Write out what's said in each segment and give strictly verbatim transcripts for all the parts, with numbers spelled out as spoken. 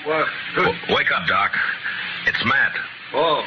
What? W- wake up, Doc. It's Matt. Oh.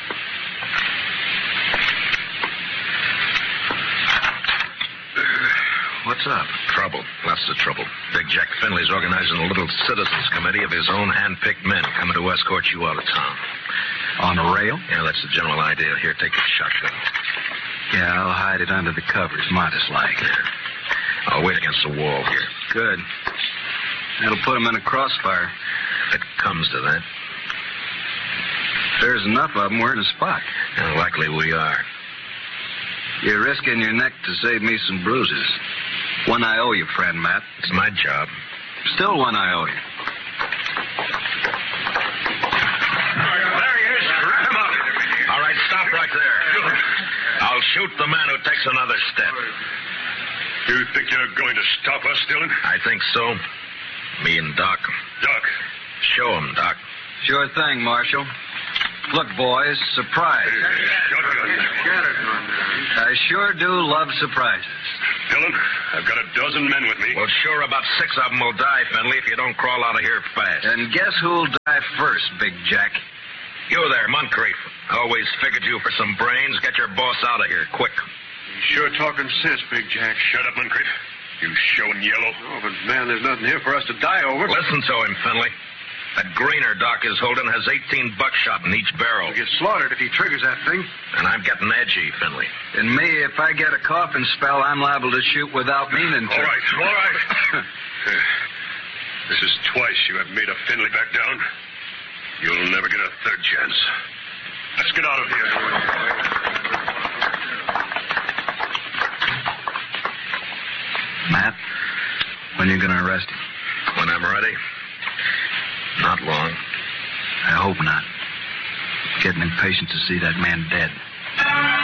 What's up? Trouble. Lots of trouble. Big Jack Finley's organizing a little citizens committee of his own hand-picked men coming to escort you out of town. On a rail? Yeah, that's the general idea. Here, take a shotgun. Yeah, I'll hide it under the covers, modest like. Yeah. I'll wait against the wall here. Good. That'll put them in a crossfire. If it comes to that. There's enough of them, we're in a spot. Yeah, likely we are. You're risking your neck to save me some bruises. One I owe you, friend Matt. It's my job. Still one I owe you. There he is. Wrap him up. All right, stop right there. I'll shoot the man who takes another step. You think you're going to stop us, Dillon? I think so. Me and Doc. Doc. Show him, Doc. Sure thing, Marshal. Look, boys, surprise. Hey, shotgun. I sure do love surprises. Dillon, I've got a dozen men with me. Well, sure, about six of them will die, Finley, if you don't crawl out of here fast. And guess who'll die first, Big Jack? You there, Moncrief. Always figured you for some brains. Get your boss out of here, quick. Sure talking sense, Big Jack. Shut up, Moncrief. You showing yellow. Oh, but, man, there's nothing here for us to die over. Listen to him, Finley. That greener Doc is holding has eighteen buckshot in each barrel. He'll get slaughtered if he triggers that thing. And I'm getting edgy, Finley. And me, if I get a coughing spell, I'm liable to shoot without meaning to. All right, all right. This is twice you have made a Finley back down. You'll never get a third chance. Let's get out of here. Matt, when are you going to arrest him? When I'm ready. Not long. I hope not. Getting impatient to see that man dead.